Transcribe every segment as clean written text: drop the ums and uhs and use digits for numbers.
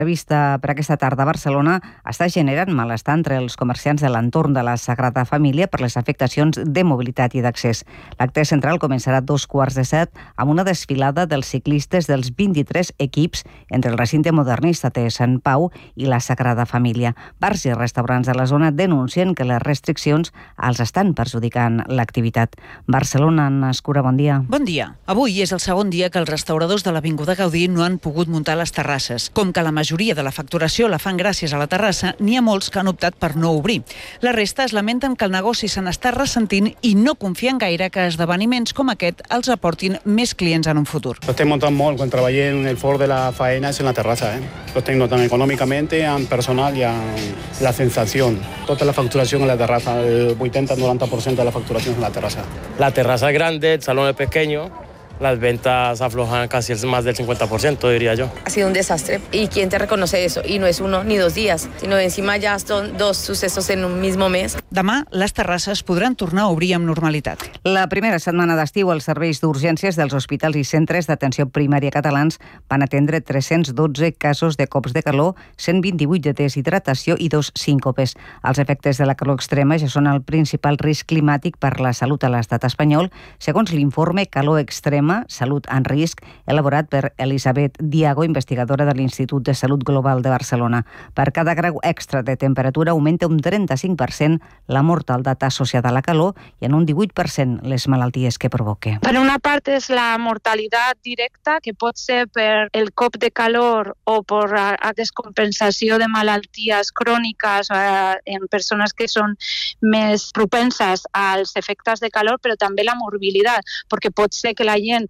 Prevista per aquesta tarda a Barcelona està generant malestar entre els comerciants de l'entorn de la Sagrada Família per les afectacions de mobilitat i d'accés. L'acte central començarà a 2:15 amb una desfilada dels ciclistes dels 23 equips entre el recinte modernista de Sant Pau i la Sagrada Família. Bars i restaurants de la zona denuncien que les restriccions els estan perjudicant l'activitat. Barcelona, Anna Escura, bon dia. Bon dia. Avui és el segon dia que els restauradors de l'Avinguda Gaudí no han pogut muntar les terrasses. Com que la majoria de la facturació la fan gràcies a la terrassa, n'hi ha molts que han optat per no obrir. La resta es lamenten que el negoci se n'està ressentint i no confien gaire que esdeveniments com aquest els aportin més clients en un futur. Lo estem notant molt quan treballem en el fort de la faena és en la terrassa. Lo estem notant econòmicament, en personal i en la sensació. Tota la facturació en la terrassa, el 80-90% de la facturació en la terrassa. La terraza es grande, el salón es pequeño. Las ventas aflojan casi más del 50%, diría yo. Ha sido un desastre. ¿Y quién te reconoce eso? Y no es 1 ni 2 días, sino encima ya son 2 sucesos en un mismo mes. Demà, les terrasses podran tornar a obrir amb normalitat. La primera setmana d'estiu, els serveis d'urgències dels hospitals i centres d'atenció primària catalans van atendre 312 casos de cops de calor, 128 de deshidratació i 2 síncopes. Els efectes de la calor extrema ja són el principal risc climàtic per la salut a l'estat espanyol, segons l'informe Calor Extrema, Salut en risc, elaborat per Elisabet Diago, investigadora de l'Institut de Salut Global de Barcelona. Per cada grau extra de temperatura augmenta un 35% la mortaldat associada a la calor i en un 18% les malalties que provoca. Per una part és la mortalitat directa, que pot ser per el cop de calor o per la descompensació de malalties cròniques en persones que són més propenses als efectes de calor, però també la morbilitat, perquè pot ser que la gent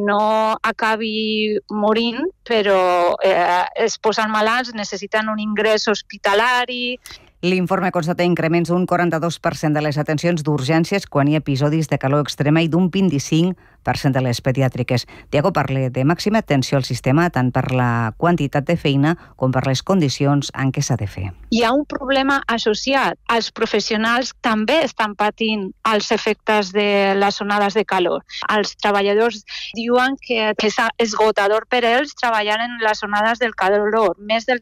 no acabi morint, però es posen malalts, necessiten un ingrés hospitalari. L'informe constata increments d'un 42% de les atencions d'urgències quan hi ha episodis de calor extrema i d'un 25% de les pediàtriques. Diago parla de màxima atenció al sistema tant per la quantitat de feina com per les condicions en què s'ha de fer. Hi ha un problema associat. Els professionals també estan patint els efectes de les onades de calor. Els treballadors diuen que és esgotador per ells treballar en les onades del calor. Més del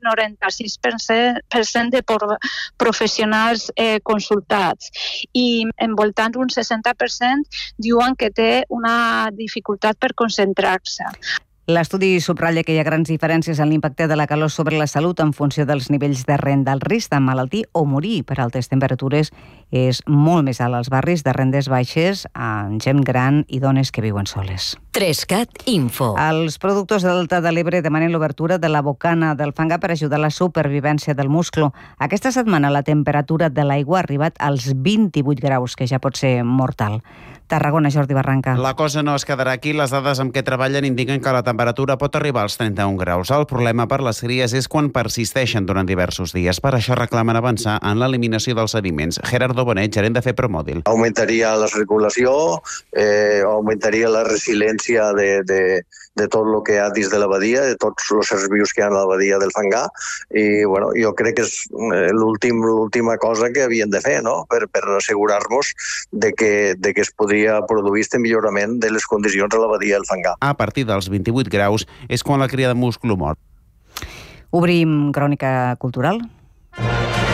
96% de professionals consultats i envoltant un 60% diuen que té una dificultat per concentrar-se. L'estudi subratlla que hi ha grans diferències en l'impacte de la calor sobre la salut en funció dels nivells de renda. El risc d'emmalaltir o morir per altes temperatures és molt més alt als barris de rendes baixes, amb gent gran i dones que viuen soles. 3CAT Info. Els productors de Delta de l'Ebre demanen l'obertura de la bocana del fangar per ajudar a la supervivència del musclo. Aquesta setmana la temperatura de l'aigua ha arribat als 28 graus, que ja pot ser mortal. Tarragona, Jordi Barranca. La cosa no es quedarà aquí. Les dades amb què treballen indiquen que la temperatura pot arribar als 31 graus. El problema per les cries és quan persisteixen durant diversos dies. Per això reclamen avançar en l'eliminació dels sediments. Gerardo Bonet, gerent de FEPROMODIL. Augmentaria la circulació, augmentaria la resiliència de tot el que hi ha dins de l'abadia, de tots els éssers vius que hi ha a l'abadia del fangar, i bueno, jo crec que és l'última cosa que havien de fer, no? Per assegurar-nos de que es podria produir este millorament de les condicions de l'abadia del fangar. A partir dels 28 graus és quan la cria de musclo mor. Obrim crònica cultural.